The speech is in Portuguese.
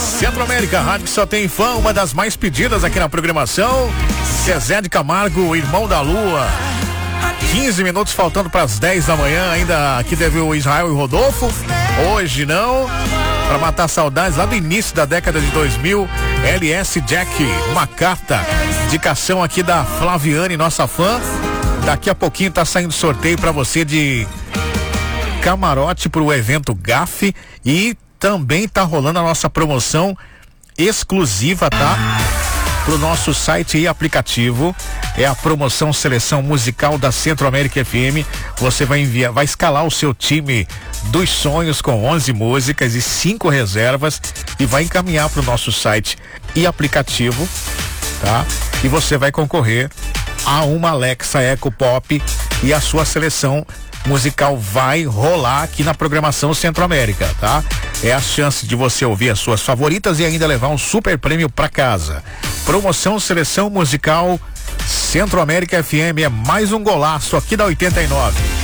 Centro-América, rádio que só tem fã, uma das mais pedidas aqui na programação. Zezé de Camargo, Irmão da Lua. 15 minutos faltando para as 10 da manhã. Ainda aqui teve o Israel e o Rodolfo. Hoje não. Para matar saudades lá do início da década de 2000. LS Jack, uma carta. Indicação aqui da Flaviane, nossa fã. Daqui a pouquinho tá saindo sorteio para você de camarote pro evento GAF. E também tá rolando a nossa promoção exclusiva, tá? Pro nosso site e aplicativo. É a promoção Seleção Musical da Centro-América FM. Você vai escalar o seu time dos sonhos com 11 músicas e 5 reservas e vai encaminhar pro nosso site e aplicativo, tá? E você vai concorrer a uma Alexa Eco Pop e a sua seleção musical vai rolar aqui na programação Centro-América, tá? É a chance de você ouvir as suas favoritas e ainda levar um super prêmio pra casa. Promoção Seleção Musical Centro-América FM é mais um golaço aqui da 89.